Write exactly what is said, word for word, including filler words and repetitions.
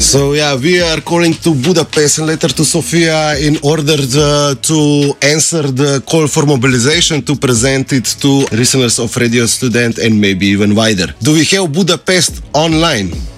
So yeah, we are calling to Budapest and later to Sofia in order uh, to answer the call for mobilization, to present it to listeners of Radio Student and maybe even wider. Do we have Budapest online?